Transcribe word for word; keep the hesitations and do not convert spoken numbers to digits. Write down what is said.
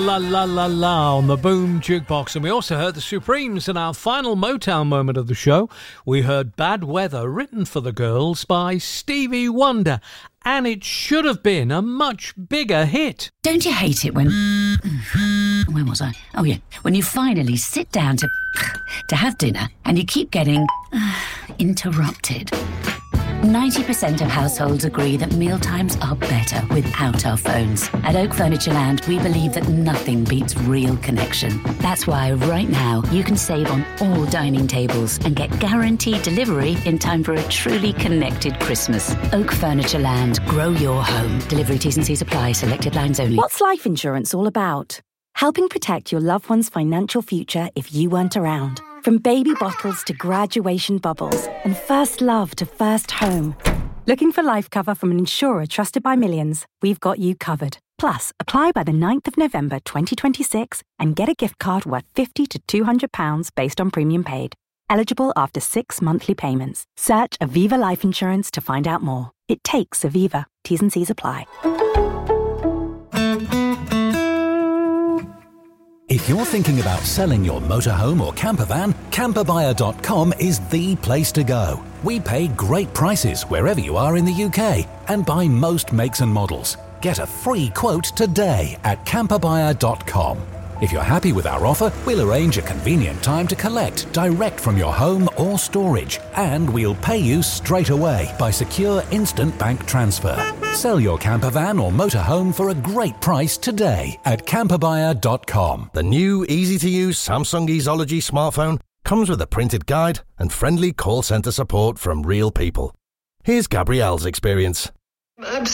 La La La La on the Boom Jukebox. And we also heard the Supremes in our final Motown moment of the show. We heard Bad Weather, written for the girls by Stevie Wonder. And it should have been a much bigger hit. Don't you hate it when... Where was I? Oh, yeah. When you finally sit down to... to have dinner and you keep getting... interrupted. ninety percent of households agree that mealtimes are better without our phones. At Oak Furniture Land, we believe that nothing beats real connection. That's why right now you can save on all dining tables and get guaranteed delivery in time for a truly connected Christmas. Oak Furniture Land. Grow your home. Delivery T's and C's apply. Selected lines only. What's life insurance all about? Helping protect your loved one's financial future if you weren't around. From baby bottles to graduation bubbles and first love to first home. Looking for life cover from an insurer trusted by millions? We've got you covered. Plus, apply by the ninth of November twenty twenty-six and get a gift card worth fifty to two hundred pounds based on premium paid. Eligible after six monthly payments. Search Aviva Life Insurance to find out more. It takes Aviva. T's and C's apply. If you're thinking about selling your motorhome or camper van, camper buyer dot com is the place to go. We pay great prices wherever you are in the U K and buy most makes and models. Get a free quote today at camper buyer dot com. If you're happy with our offer, we'll arrange a convenient time to collect direct from your home or storage, and we'll pay you straight away by secure instant bank transfer. Sell your camper van or motorhome for a great price today at camper buyer dot com. The new easy-to-use Samsung Easology smartphone comes with a printed guide and friendly call centre support from real people. Here's Gabrielle's experience.